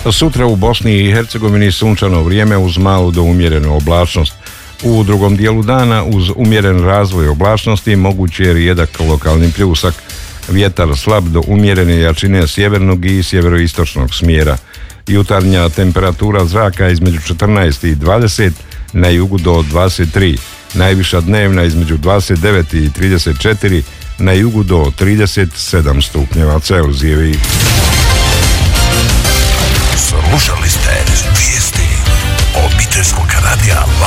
Sutra u Bosni i Hercegovini sunčano vrijeme uz malu do umjerenu oblačnost. U drugom dijelu dana uz umjeren razvoj oblačnosti mogući je rijedak lokalni pljusak. Vjetar slab do umjerene jačine sjevernog i sjeveroistočnog smjera. Jutarnja temperatura zraka između 14 i 20, na jugu do 23. Najviša dnevna između 29 i 34, na jugu do 37 stupnjeva Celzijevi. Slušali ste vijesti obiteljskog radija